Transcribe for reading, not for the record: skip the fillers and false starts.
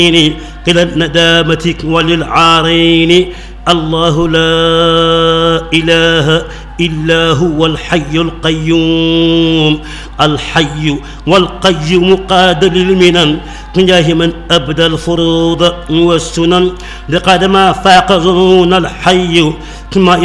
قلة ندامتك وللعارين. الله لا إله إلا هو الحي القيوم. الحي والقيوم قاد للمنن جاه من أبدى الفروض والسنن لقد ما فاق ظنون الحي